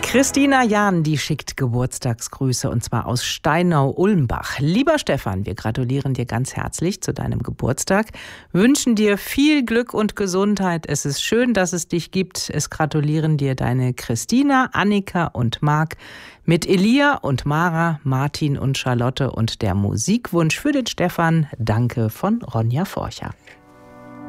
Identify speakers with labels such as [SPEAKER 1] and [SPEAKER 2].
[SPEAKER 1] Christina Jahn, die schickt Geburtstagsgrüße und zwar aus Steinau-Ulmbach. Lieber Stefan, wir gratulieren dir ganz herzlich zu deinem Geburtstag, wünschen dir viel Glück und Gesundheit. Es ist schön, dass es dich gibt. Es gratulieren dir deine Christina, Annika und Marc mit Elia und Mara, Martin und Charlotte und der Musikwunsch für den Stefan. Danke von Ronja Forcher.